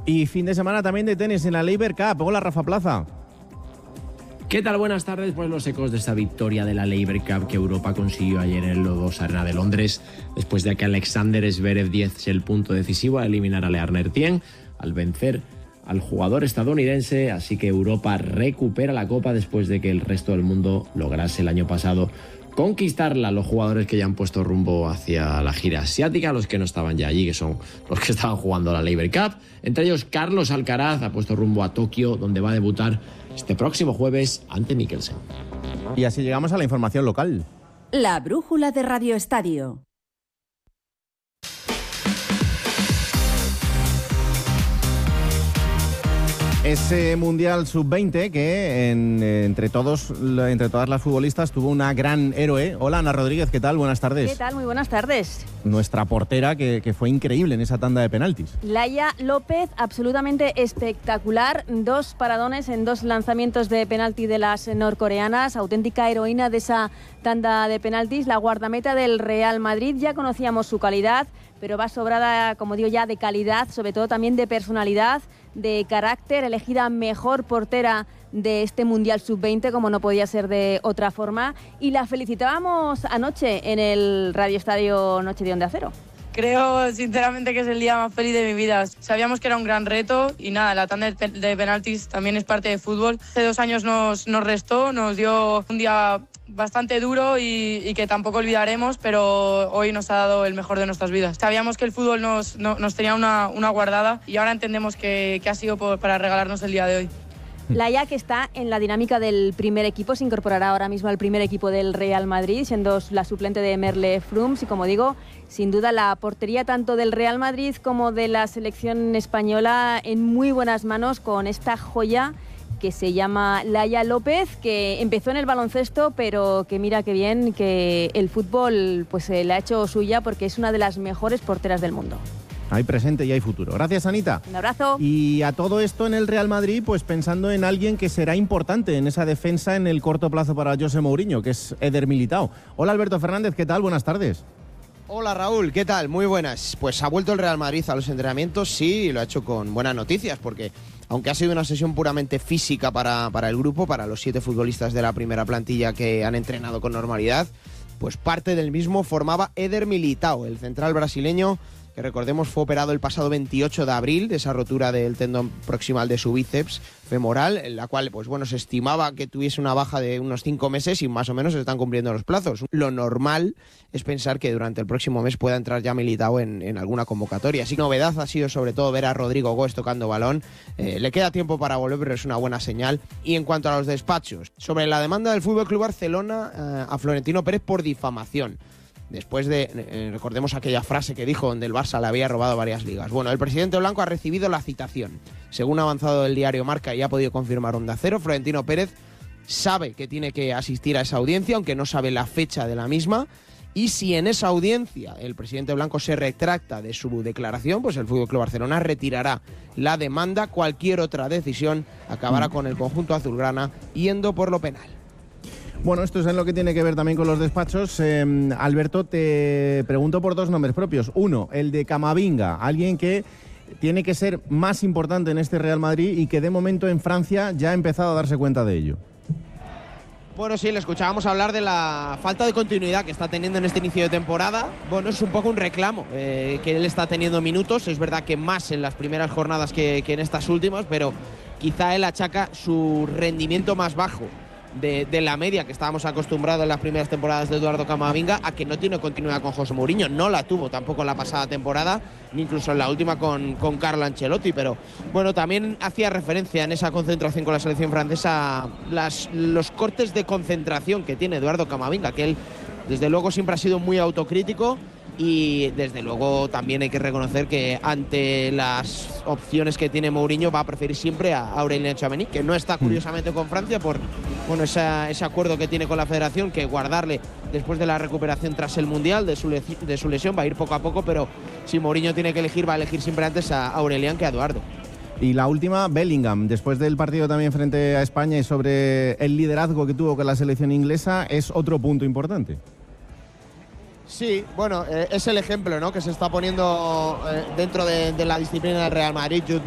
Y fin de semana también de tenis en la Laver Cup. Hola, Rafa Plaza. ¿Qué tal? Buenas tardes. Pues los ecos de esta victoria de la Laver Cup que Europa consiguió ayer en el O2 Arena de Londres, después de que Alexander Zverev diese el punto decisivo a eliminar a Lear Nertien al vencer al jugador estadounidense. Así que Europa recupera la copa después de que el resto del mundo lograse el año pasado conquistarla. Los jugadores que ya han puesto rumbo hacia la gira asiática, los que no estaban ya allí, que son los que estaban jugando la Laver Cup. Entre ellos, Carlos Alcaraz ha puesto rumbo a Tokio, donde va a debutar este próximo jueves ante Mikkelsen. Y así llegamos a la información local. La brújula de Radio Estadio. Ese Mundial Sub-20 que entre todas las futbolistas tuvo una gran héroe. Hola, Ana Rodríguez, ¿qué tal? Buenas tardes. ¿Qué tal? Muy buenas tardes. Nuestra portera que fue increíble en esa tanda de penaltis. Laia López, absolutamente espectacular. 2 paradones en 2 lanzamientos de penalti de las norcoreanas. Auténtica heroína de esa tanda de penaltis. La guardameta del Real Madrid, ya conocíamos su calidad, pero va sobrada, como digo ya, de calidad, sobre todo también de personalidad, de carácter, elegida mejor portera de este Mundial Sub-20, como no podía ser de otra forma, y la felicitábamos anoche en el Radio Estadio Noche de Onda Cero. Creo sinceramente que es el día más feliz de mi vida. Sabíamos que era un gran reto y nada, la tanda de penaltis también es parte de fútbol. Hace 2 años nos restó, nos dio un día bastante duro y que tampoco olvidaremos, pero hoy nos ha dado el mejor de nuestras vidas. Sabíamos que el fútbol nos tenía una guardada y ahora entendemos que ha sido para regalarnos el día de hoy. Laia, que está en la dinámica del primer equipo, se incorporará ahora mismo al primer equipo del Real Madrid, siendo la suplente de Merle Frums, y como digo, sin duda la portería tanto del Real Madrid como de la selección española en muy buenas manos con esta joya que se llama Laia López, que empezó en el baloncesto, pero que mira qué bien que el fútbol pues la ha hecho suya, porque es una de las mejores porteras del mundo. Hay presente y hay futuro. Gracias, Anita. Un abrazo. Y a todo esto en el Real Madrid, pues pensando en alguien que será importante en esa defensa en el corto plazo para José Mourinho, que es Eder Militao. Hola, Alberto Fernández, ¿qué tal? Buenas tardes. Hola, Raúl, ¿qué tal? Muy buenas. Pues ha vuelto el Real Madrid a los entrenamientos, sí, y lo ha hecho con buenas noticias, porque aunque ha sido una sesión puramente física para el grupo, para los 7 futbolistas de la primera plantilla que han entrenado con normalidad, pues parte del mismo formaba Eder Militao, el central brasileño, que recordemos fue operado el pasado 28 de abril de esa rotura del tendón proximal de su bíceps femoral, en la cual pues bueno, se estimaba que tuviese una baja de unos 5 meses y más o menos se están cumpliendo los plazos. Lo normal es pensar que durante el próximo mes pueda entrar ya Militao en alguna convocatoria. Así que novedad ha sido sobre todo ver a Rodrigo Góes tocando balón. Le queda tiempo para volver, pero es una buena señal. Y en cuanto a los despachos, sobre la demanda del FC Barcelona a Florentino Pérez por difamación. Después de, recordemos aquella frase que dijo donde el Barça le había robado varias ligas. Bueno, el presidente blanco ha recibido la citación. Según ha avanzado el diario Marca y ha podido confirmar Onda Cero, Florentino Pérez sabe que tiene que asistir a esa audiencia, aunque no sabe la fecha de la misma. Y si en esa audiencia el presidente blanco se retracta de su declaración, pues el FC Barcelona retirará la demanda. Cualquier otra decisión acabará con el conjunto azulgrana yendo por lo penal. Bueno, esto es en lo que tiene que ver también con los despachos. Alberto, te pregunto por 2 nombres propios. Uno, el de Camavinga, alguien que tiene que ser más importante en este Real Madrid y que de momento en Francia ya ha empezado a darse cuenta de ello. Bueno, sí, le escuchábamos hablar de la falta de continuidad que está teniendo en este inicio de temporada. Bueno, es un poco un reclamo, que él está teniendo minutos. Es verdad que más en las primeras jornadas que en estas últimas, pero quizá él achaca su rendimiento más bajo de la media que estábamos acostumbrados en las primeras temporadas de Eduardo Camavinga a que no tiene continuidad con José Mourinho. No la tuvo tampoco en la pasada temporada, ni incluso en la última con Carlo Ancelotti, pero bueno, también hacía referencia en esa concentración con la selección francesa los cortes de concentración que tiene Eduardo Camavinga, que él desde luego siempre ha sido muy autocrítico. Y desde luego también hay que reconocer que ante las opciones que tiene Mourinho va a preferir siempre a Aurélien Tchouaméni, que no está curiosamente con Francia por bueno, ese acuerdo que tiene con la federación, que guardarle después de la recuperación tras el Mundial de su lesión va a ir poco a poco, pero si Mourinho tiene que elegir, va a elegir siempre antes a Aurélien que a Eduardo. Y la última, Bellingham, después del partido también frente a España y sobre el liderazgo que tuvo con la selección inglesa, es otro punto importante. Sí, bueno, es el ejemplo, ¿no?, que se está poniendo dentro de la disciplina del Real Madrid. Jude